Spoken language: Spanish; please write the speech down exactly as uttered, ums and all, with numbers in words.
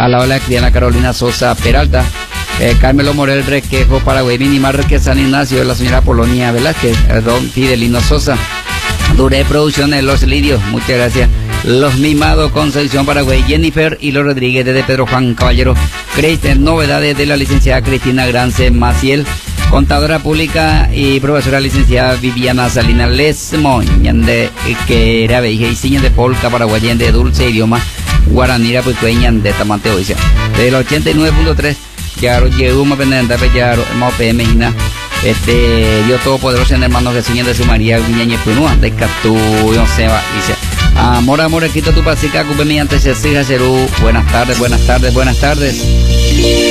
a la ola Criana Carolina Sosa Peralta, eh, Carmelo Morel Requejo, Paraguay, Minimar que San Ignacio, la señora Polonia Velázquez, don Fidelino Sosa, Duré Producciones, Los Lidios, muchas gracias. Los Mimados, Concepción, Paraguay, Jennifer y los Rodríguez desde Pedro Juan Caballero, Cristian, novedades de la licenciada Cristina Grance Maciel, contadora pública y profesora licenciada Viviana Salinas Lesmo, de que era veija y ciña de polca paraguayen de dulce idioma guaranira puicueñan de Tamante Oicia. Del ochenta y nueve punto tres, ya llegó más pendiente, ya más P M este, Dios Todopoderoso en hermanos que ciñen de su María Viñañez Punúa, de Catú, no se va, dice. Amor, amor, quito tu pasica, cúpeme antes de Cerú. Buenas tardes, buenas tardes, buenas tardes.